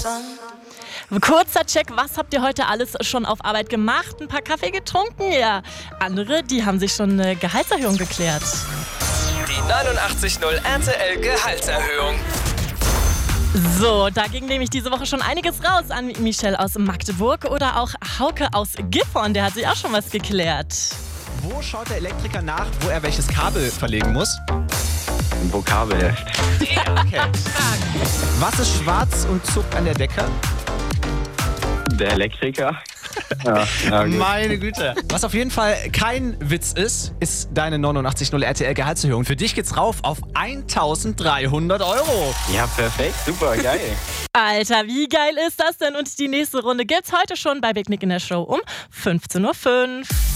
Kurzer Check, was habt ihr heute alles schon auf Arbeit gemacht? Ein paar Kaffee getrunken? Ja. Andere, die haben sich schon eine Gehaltserhöhung geklärt. Die 89.0 RTL Gehaltserhöhung. So, da ging nämlich diese Woche schon einiges raus an Michelle aus Magdeburg oder auch Hauke aus Gifhorn, der hat sich auch schon was geklärt. Wo schaut der Elektriker nach, wo er welches Kabel verlegen muss? Ein Vokabelheft. Okay. Was ist schwarz und zuckt an der Decke? Der Elektriker. Ja, gut. Meine Güte. Was auf jeden Fall kein Witz ist deine 89.0 RTL Gehaltserhöhung. Für dich geht's rauf auf 1.300 Euro. Ja, perfekt. Super, geil. Alter, wie geil ist das denn? Und die nächste Runde gibt's heute schon bei Big Nick in der Show um 15.05 Uhr.